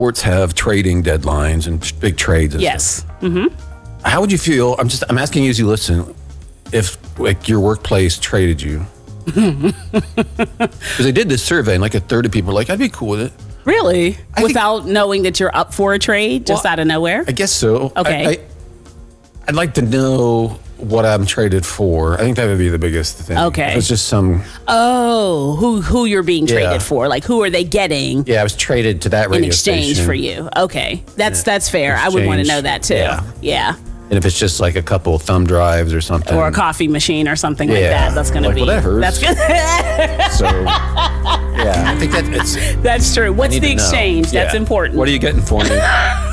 sports have trading deadlines and big trades. And Yes. stuff. Mm-hmm. How would you feel? I'm asking you as you listen, if like your workplace traded you. Because they did this survey and like a third of people were like, I'd be cool with it. Really? Without knowing that you're up for a trade, just out of nowhere? I guess so. Okay. I'd like to know what I'm traded for. I think that would be the biggest thing. Okay. If it's just some. Oh, who you're being traded for? Like, who are they getting? Yeah, I was traded to that radio in exchange station. for you. Okay, that's fair. I would want to know that too. Yeah. And if it's just like a couple thumb drives or something, or a coffee machine or something like that, that's going to be whatever. That's good. So yeah, I think that's true. What's the exchange? That's important. What are you getting for me?